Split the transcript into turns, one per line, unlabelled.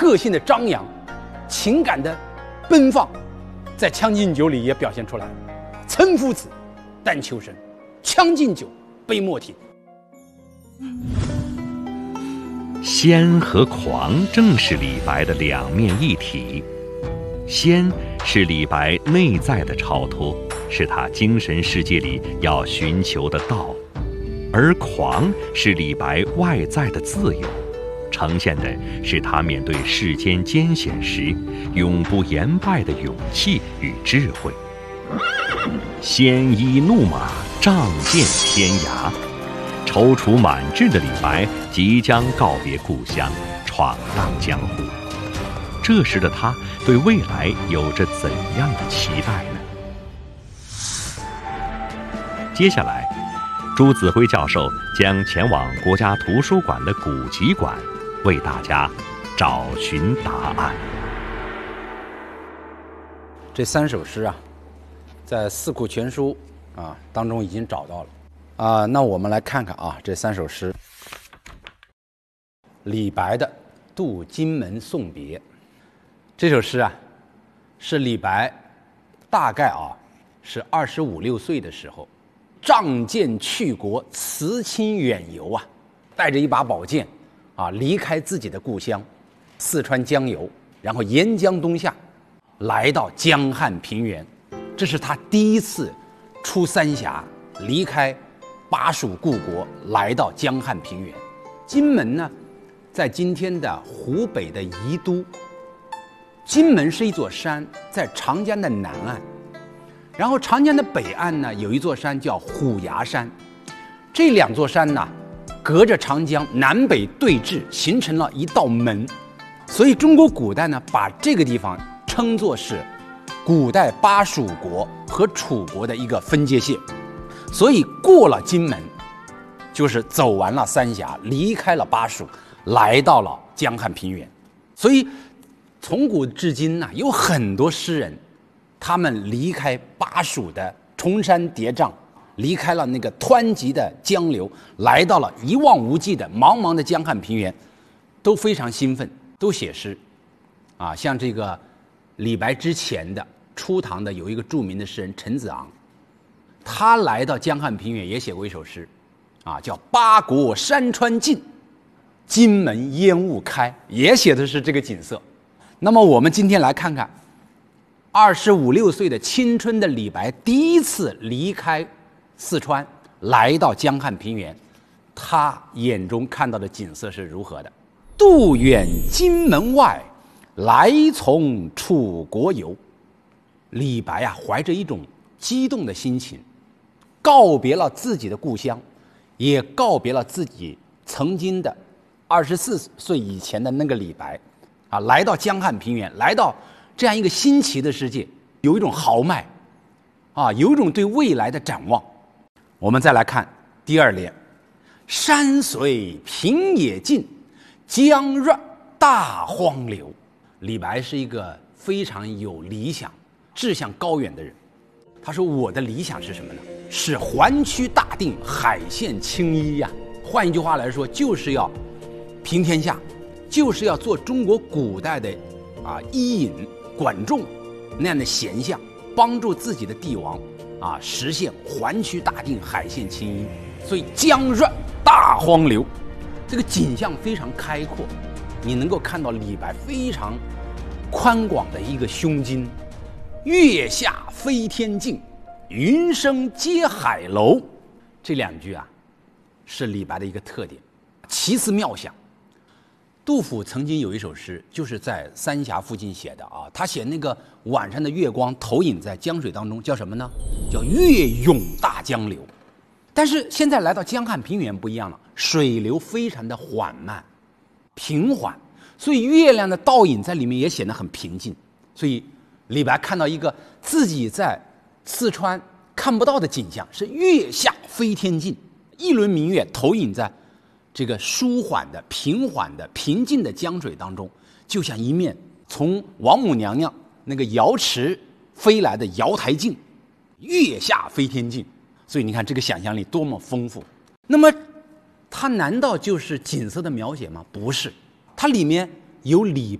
个性的张扬，情感的奔放，在《将进酒》里也表现出来了。岑夫子，但求生；将进酒，杯莫停。
仙和狂正是李白的两面一体。仙是李白内在的超脱，是他精神世界里要寻求的道；而狂是李白外在的自由，呈现的是他面对世间艰险时永不言败的勇气与智慧。鲜衣怒马，仗剑天涯。踌躇满志的李白即将告别故乡，闯荡江湖。这时的他对未来有着怎样的期待呢？接下来，朱子辉教授将前往国家图书馆的古籍馆，为大家找寻答案。
这3首诗啊，在《四库全书》当中已经找到了。那我们来看看这3首诗。李白的《渡荆门送别》这首诗啊，是李白大概是25、26岁的时候，仗剑去国，辞亲远游带着一把宝剑离开自己的故乡四川江油，然后沿江东下，来到江汉平原。这是他第一次出三峡，离开巴蜀故国，来到江汉平原。荆门呢，在今天的湖北的宜都。荆门是一座山，在长江的南岸，然后长江的北岸呢，有一座山叫虎牙山。这2座山呢，隔着长江南北对峙，形成了一道门。所以中国古代呢，把这个地方称作是古代巴蜀国和楚国的一个分界线。所以过了荆门，就是走完了三峡，离开了巴蜀，来到了江汉平原。所以从古至今呢，有很多诗人，他们离开巴蜀的崇山叠嶂，离开了那个湍急的江流，来到了一望无际的茫茫的江汉平原，都非常兴奋，都写诗像这个李白之前的初唐的有一个著名的诗人陈子昂，他来到江汉平原也写过一首诗叫八国山川尽，荆门烟雾开，也写的是这个景色。那么我们今天来看看25、26岁的青春的李白第一次离开四川，来到江汉平原，他眼中看到的景色是如何的。渡远荆门外，来从楚国游。李白怀着一种激动的心情，告别了自己的故乡，也告别了自己曾经的24岁以前的那个李白来到江汉平原，来到这样一个新奇的世界，有一种豪迈有一种对未来的展望。我们再来看第2联：山随平野尽，江润大荒流。李白是一个非常有理想、志向高远的人。他说我的理想是什么呢？是环区大定，海县青衣换一句话来说，就是要平天下，就是要做中国古代的伊尹、管仲那样的贤相，帮助自己的帝王实现环区大定，海县青衣。所以江润大荒流，这个景象非常开阔，你能够看到李白非常宽广的一个胸襟。月下飞天镜，云生接海楼。这2句是李白的一个特点，奇思妙想。杜甫曾经有一首诗，就是在三峡附近写的他写那个晚上的月光投影在江水当中，叫什么呢？叫月涌大江流。但是现在来到江汉平原不一样了，水流非常的缓慢平缓，所以月亮的倒影在里面也显得很平静。所以李白看到一个自己在四川看不到的景象，是月下飞天镜，一轮明月投影在这个舒缓的、平缓的、平静的江水当中，就像一面从王母娘娘那个瑶池飞来的瑶台镜，月下飞天镜。所以你看这个想象力多么丰富。那么它难道就是景色的描写吗？不是，它里面有李